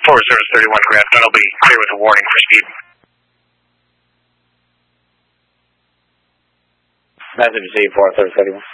4031 Grafton will be clear with a warning for speed. Message Z 4031.